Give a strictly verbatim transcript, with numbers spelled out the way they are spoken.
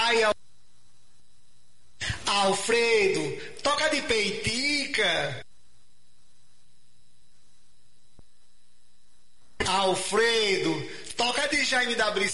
Ai, Alfredo, toca de peitica. Alfredo, toca de Jaime da Brisa.